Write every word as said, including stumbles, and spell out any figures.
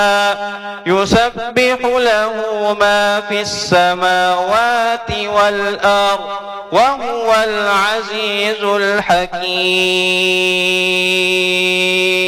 يسبح له ما في السماوات والأرض وهو العزيز الحكيم.